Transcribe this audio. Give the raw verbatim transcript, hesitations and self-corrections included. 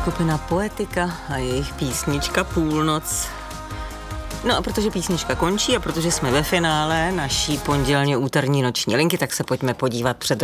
skupina Poetika a jejich písnička Půlnoc. No a protože písnička končí a protože jsme ve finále naší pondělně úterní noční linky, tak se pojďme podívat před